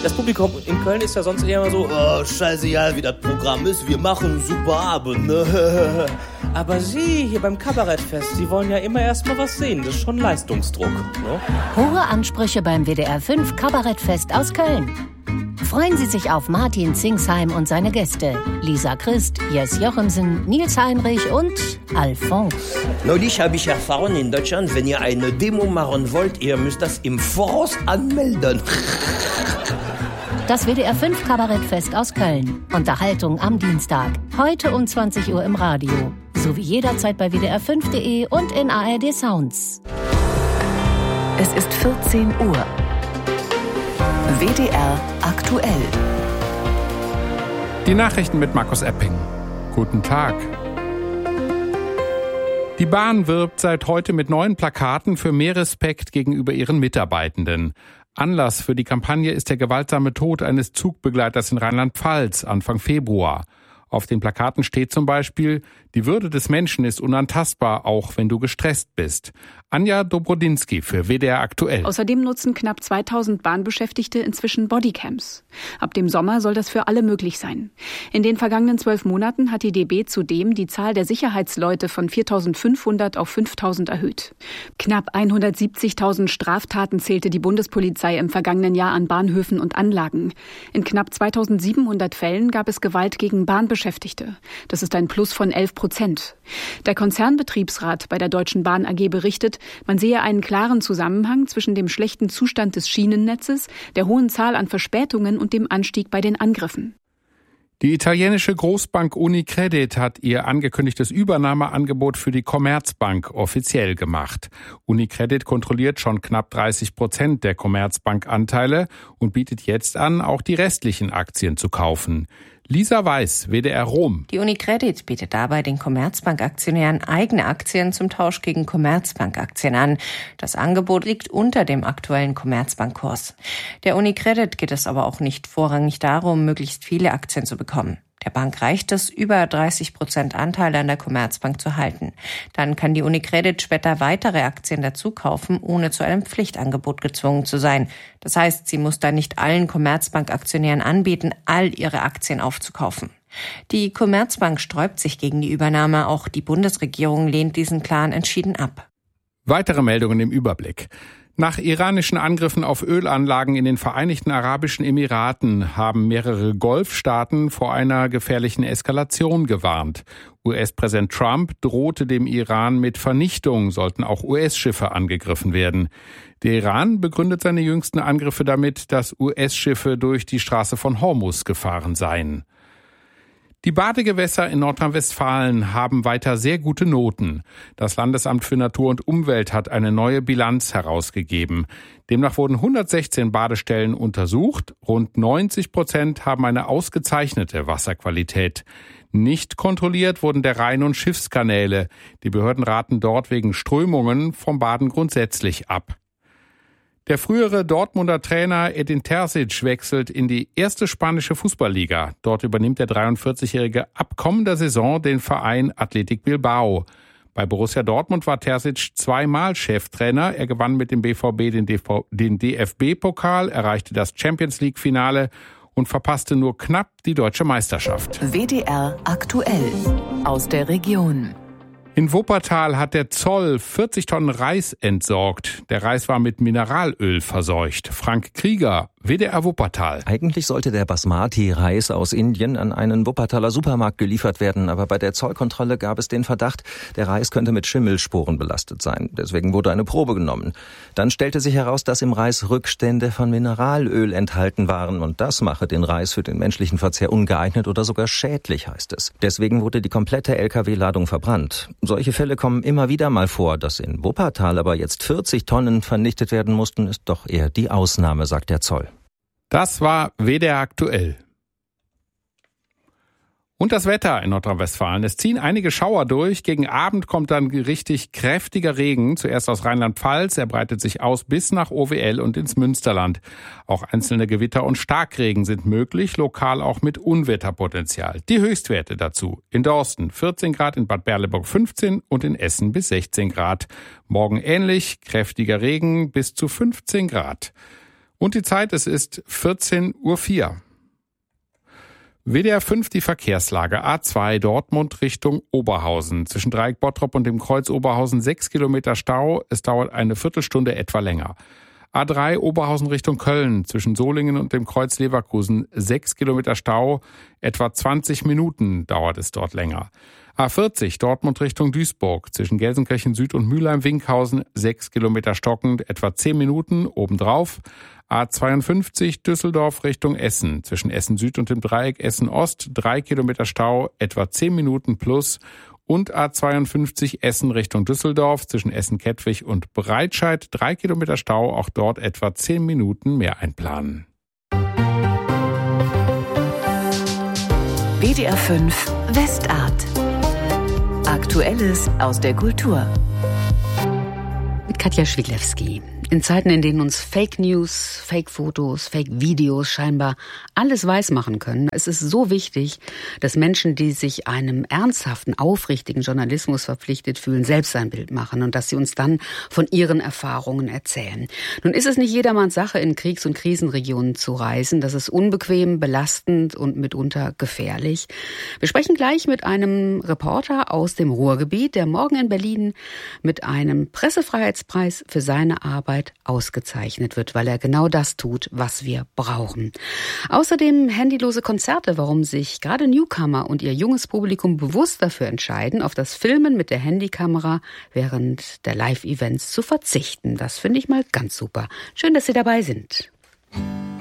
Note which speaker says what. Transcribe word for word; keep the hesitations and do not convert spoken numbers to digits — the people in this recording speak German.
Speaker 1: Das Publikum in Köln ist ja sonst eher immer so, oh, scheiße, ja, wie das Programm ist, wir machen einen super Abend, ne? Aber Sie hier beim Kabarettfest, Sie wollen ja immer erst mal was sehen, das ist schon Leistungsdruck, ne?
Speaker 2: Hohe Ansprüche beim W D R fünf Kabarettfest aus Köln. Freuen Sie sich auf Martin Zingsheim und seine Gäste. Lisa Christ, Jess Jochemsen, Nils Heinrich und Alphonse.
Speaker 3: Neulich habe ich erfahren in Deutschland, wenn ihr eine Demo machen wollt, ihr müsst das im Voraus anmelden.
Speaker 2: Das W D R fünf Kabarettfest aus Köln. Unterhaltung am Dienstag. Heute um zwanzig Uhr im Radio. Sowie jederzeit bei W D R fünf punkt de und in A R D Sounds.
Speaker 4: Es ist vierzehn Uhr. W D R aktuell.
Speaker 5: Die Nachrichten mit Markus Epping. Guten Tag. Die Bahn wirbt seit heute mit neuen Plakaten für mehr Respekt gegenüber ihren Mitarbeitenden. Anlass für die Kampagne ist der gewaltsame Tod eines Zugbegleiters in Rheinland-Pfalz Anfang Februar. Auf den Plakaten steht zum Beispiel, die Würde des Menschen ist unantastbar, auch wenn du gestresst bist. Anja Dobrodinsky für W D R aktuell.
Speaker 6: Außerdem nutzen knapp zweitausend Bahnbeschäftigte inzwischen Bodycams. Ab dem Sommer soll das für alle möglich sein. In den vergangenen zwölf Monaten hat die D B zudem die Zahl der Sicherheitsleute von viertausendfünfhundert auf fünftausend erhöht. Knapp hundertsiebzigtausend Straftaten zählte die Bundespolizei im vergangenen Jahr an Bahnhöfen und Anlagen. In knapp zweitausendsiebenhundert Fällen gab es Gewalt gegen Bahnbeschäftigte. Das ist ein Plus von elf Prozent. Der Konzernbetriebsrat bei der Deutschen Bahn A G berichtet, man sehe einen klaren Zusammenhang zwischen dem schlechten Zustand des Schienennetzes, der hohen Zahl an Verspätungen und dem Anstieg bei den Angriffen.
Speaker 5: Die italienische Großbank Unicredit hat ihr angekündigtes Übernahmeangebot für die Commerzbank offiziell gemacht. Unicredit kontrolliert schon knapp dreißig Prozent der Commerzbank-Anteile und bietet jetzt an, auch die restlichen Aktien zu kaufen. Lisa Weiß, W D R Rom.
Speaker 7: Die Unicredit bietet dabei den Commerzbank-Aktionären eigene Aktien zum Tausch gegen Commerzbank-Aktien an. Das Angebot liegt unter dem aktuellen Commerzbank-Kurs. Der Unicredit geht es aber auch nicht vorrangig darum, möglichst viele Aktien zu bekommen. Der Bank reicht es, über dreißig Prozent Anteile an der Commerzbank zu halten. Dann kann die Unicredit später weitere Aktien dazu kaufen, ohne zu einem Pflichtangebot gezwungen zu sein. Das heißt, sie muss dann nicht allen Commerzbank-Aktionären anbieten, all ihre Aktien aufzukaufen. Die Commerzbank sträubt sich gegen die Übernahme. Auch die Bundesregierung lehnt diesen Plan entschieden ab.
Speaker 5: Weitere Meldungen im Überblick. Nach iranischen Angriffen auf Ölanlagen in den Vereinigten Arabischen Emiraten haben mehrere Golfstaaten vor einer gefährlichen Eskalation gewarnt. U S-Präsident Trump drohte dem Iran mit Vernichtung, sollten auch U S-Schiffe angegriffen werden. Der Iran begründet seine jüngsten Angriffe damit, dass U S-Schiffe durch die Straße von Hormuz gefahren seien. Die Badegewässer in Nordrhein-Westfalen haben weiter sehr gute Noten. Das Landesamt für Natur und Umwelt hat eine neue Bilanz herausgegeben. Demnach wurden hundertsechzehn Badestellen untersucht. Rund neunzig Prozent haben eine ausgezeichnete Wasserqualität. Nicht kontrolliert wurden der Rhein- und Schiffskanäle. Die Behörden raten dort wegen Strömungen vom Baden grundsätzlich ab. Der frühere Dortmunder Trainer Edin Terzic wechselt in die erste spanische Fußballliga. Dort übernimmt der dreiundvierzigjährige ab kommender Saison den Verein Athletic Bilbao. Bei Borussia Dortmund war Terzic zweimal Cheftrainer. Er gewann mit dem B V B den, D V, den D F B-Pokal, erreichte das Champions-League-Finale und verpasste nur knapp die deutsche Meisterschaft.
Speaker 4: W D R aktuell aus der Region.
Speaker 5: In Wuppertal hat der Zoll vierzig Tonnen Reis entsorgt. Der Reis war mit Mineralöl verseucht. Frank Krieger, W D R Wuppertal.
Speaker 8: Eigentlich sollte der Basmati-Reis aus Indien an einen Wuppertaler Supermarkt geliefert werden, aber bei der Zollkontrolle gab es den Verdacht, der Reis könnte mit Schimmelsporen belastet sein. Deswegen wurde eine Probe genommen. Dann stellte sich heraus, dass im Reis Rückstände von Mineralöl enthalten waren und das mache den Reis für den menschlichen Verzehr ungeeignet oder sogar schädlich, heißt es. Deswegen wurde die komplette L K W-Ladung verbrannt. Solche Fälle kommen immer wieder mal vor. Dass in Wuppertal aber jetzt vierzig Tonnen vernichtet werden mussten, ist doch eher die Ausnahme, sagt der Zoll.
Speaker 5: Das war W D R aktuell. Und das Wetter in Nordrhein-Westfalen. Es ziehen einige Schauer durch. Gegen Abend kommt dann richtig kräftiger Regen. Zuerst aus Rheinland-Pfalz. Er breitet sich aus bis nach O W L und ins Münsterland. Auch einzelne Gewitter und Starkregen sind möglich, lokal auch mit Unwetterpotenzial. Die Höchstwerte dazu: in Dorsten vierzehn Grad, in Bad Berleburg fünfzehn und in Essen bis sechzehn Grad. Morgen ähnlich, kräftiger Regen bis zu fünfzehn Grad. Und die Zeit, es ist vierzehn Uhr vier. W D R fünf die Verkehrslage. A zwei Dortmund Richtung Oberhausen. Zwischen Dreieck Bottrop und dem Kreuz Oberhausen sechs Kilometer Stau. Es dauert eine Viertelstunde etwa länger. A drei Oberhausen Richtung Köln. Zwischen Solingen und dem Kreuz Leverkusen sechs Kilometer Stau. Etwa zwanzig Minuten dauert es dort länger. A vierzig Dortmund Richtung Duisburg. Zwischen Gelsenkirchen Süd und Mülheim-Winkhausen sechs Kilometer stockend. Etwa zehn Minuten obendrauf. A zweiundfünfzig Düsseldorf Richtung Essen. Zwischen Essen Süd und dem Dreieck Essen Ost drei Kilometer Stau, etwa zehn Minuten plus. Und A zweiundfünfzig Essen Richtung Düsseldorf. Zwischen Essen-Kettwig und Breitscheid drei Kilometer Stau, auch dort etwa zehn Minuten mehr einplanen.
Speaker 4: W D R fünf Westart. Aktuelles aus der Kultur.
Speaker 9: Mit Katja Schwidlewski. In Zeiten, in denen uns Fake News, Fake Fotos, Fake Videos scheinbar alles weismachen können, es ist so wichtig, dass Menschen, die sich einem ernsthaften, aufrichtigen Journalismus verpflichtet fühlen, selbst ein Bild machen und dass sie uns dann von ihren Erfahrungen erzählen. Nun ist es nicht jedermanns Sache, in Kriegs- und Krisenregionen zu reisen. Das ist unbequem, belastend und mitunter gefährlich. Wir sprechen gleich mit einem Reporter aus dem Ruhrgebiet, der morgen in Berlin mit einem Pressefreiheitspreis für seine Arbeit ausgezeichnet wird, weil er genau das tut, was wir brauchen. Außerdem handylose Konzerte, warum sich gerade Newcomer und ihr junges Publikum bewusst dafür entscheiden, auf das Filmen mit der Handykamera während der Live-Events zu verzichten. Das finde ich mal ganz super. Schön, dass Sie dabei sind.